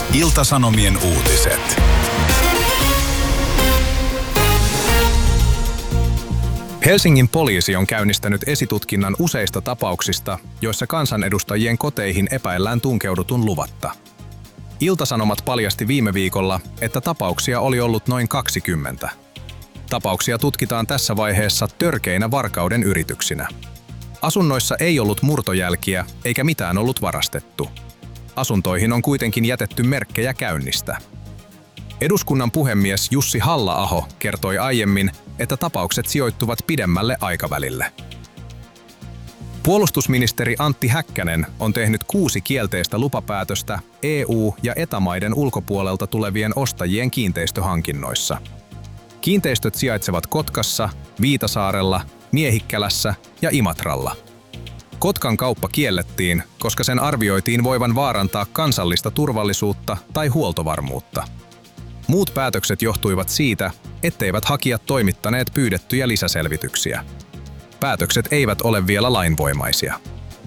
Ilta-Sanomien uutiset. Helsingin poliisi on käynnistänyt esitutkinnan useista tapauksista, joissa kansanedustajien koteihin epäillään tunkeudutun luvatta. Ilta-Sanomat paljasti viime viikolla, että tapauksia oli ollut noin 20. Tapauksia tutkitaan tässä vaiheessa törkeinä varkauden yrityksinä. Asunnoissa ei ollut murtojälkiä eikä mitään ollut varastettu. Asuntoihin on kuitenkin jätetty merkkejä käynnistä. Eduskunnan puhemies Jussi Halla-aho kertoi aiemmin, että tapaukset sijoittuvat pidemmälle aikavälille. Puolustusministeri Antti Häkkänen on tehnyt 6 kielteistä lupapäätöstä EU- ja ETA-maiden ulkopuolelta tulevien ostajien kiinteistöhankinnoissa. Kiinteistöt sijaitsevat Kotkassa, Viitasaarella, Miehikkälässä ja Imatralla. Kotkan kauppa kiellettiin, koska sen arvioitiin voivan vaarantaa kansallista turvallisuutta tai huoltovarmuutta. Muut päätökset johtuivat siitä, etteivät hakijat toimittaneet pyydettyjä lisäselvityksiä. Päätökset eivät ole vielä lainvoimaisia.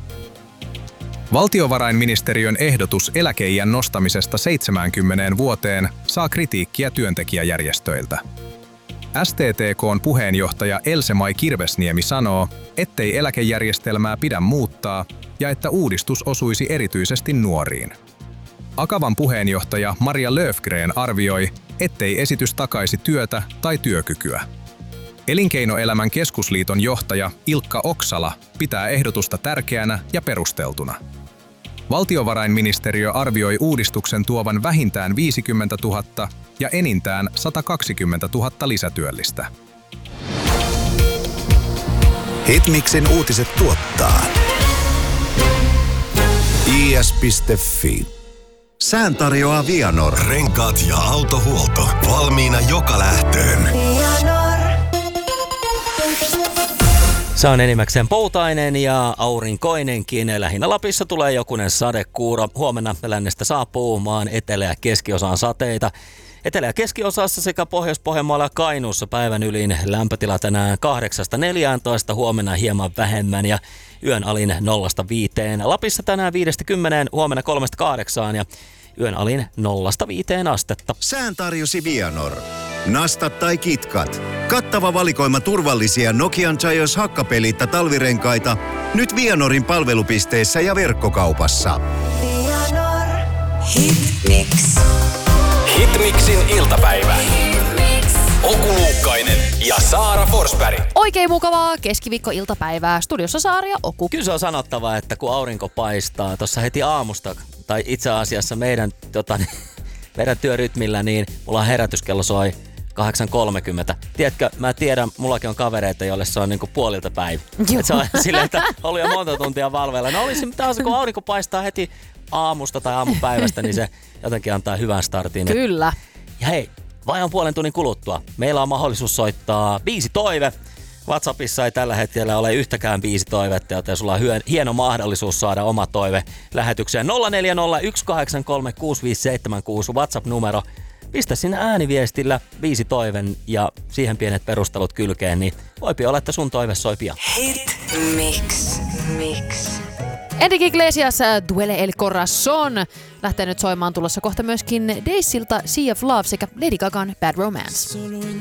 Valtiovarainministeriön ehdotus eläkeiän nostamisesta 70 vuoteen saa kritiikkiä työntekijäjärjestöiltä. STTK:n puheenjohtaja Else-Mai Kirvesniemi sanoo, ettei eläkejärjestelmää pidä muuttaa ja että uudistus osuisi erityisesti nuoriin. Akavan puheenjohtaja Maria Löfgren arvioi, ettei esitys takaisi työtä tai työkykyä. Elinkeinoelämän keskusliiton johtaja Ilkka Oksala pitää ehdotusta tärkeänä ja perusteltuna. Valtiovarainministeriö arvioi uudistuksen tuovan vähintään 50 000 ja enintään 120 000 lisätyöllistä. Hitmixin uutiset tuottaa is.fi. Sään tarjoaa Vianor. Renkaat ja autohuolto. Valmiina joka lähtöön. Se on enimmäkseen poutainen ja aurinkoinenkin. Lähinnä Lapissa tulee jokunen sadekuuro. Huomenna lännestä saapuu maan etelä- ja keskiosaan sateita. Etelä- ja keskiosassa sekä Pohjois-Pohjanmaalla ja Kainuussa päivän ylin lämpötila tänään 8-14, huomenna hieman vähemmän ja yön alin 0-5. Lapissa tänään 5-10, huomenna 3-8 ja yön alin 0-5 astetta. Sään tarjosi Vianor. Nastat tai kitkat. Kattava valikoima turvallisia Nokian Giants hakkapelitta talvirenkaita. Nyt Vianorin palvelupisteissä ja verkkokaupassa. Vianor. Hitmix. Hitmixin iltapäivä. Oku Luukkainen ja Saara Forsberg. Oikein mukavaa keskiviikko-iltapäivää. Studiossa Saara ja Oku. Kyllä se on sanottava, että kun aurinko paistaa tuossa heti aamusta, tai itse asiassa meidän työrytmillä, niin mulla herätyskello soi 8.30. Tiedätkö, mä tiedän, mullakin on kavereita, joille se on niinku puolilta päivä. Se on silleen, että ollut jo monta tuntia valveilla. No olisi taas, kun aurinko paistaa heti aamusta tai aamupäivästä, niin se jotenkin antaa hyvän startin. Kyllä. Ja hei, vajaan puolen tunnin kuluttua meillä on mahdollisuus soittaa 5 toive. WhatsAppissa ei tällä hetkellä ole yhtäkään 5 toivetta, joten sulla on hieno mahdollisuus saada oma toive lähetykseen 0401836576 WhatsApp-numero. Pistä sinne ääniviestillä 5 toiven ja siihen pienet perustelut kylkeen, niin voipi olla, että sun toive soi pian. Hitmix. Enrique Iglesias, Duele el Corazon, lähtee nyt soimaan tulossa kohta myöskin Daisilta Sea of Love sekä Lady Gagan Bad Romance. Solo en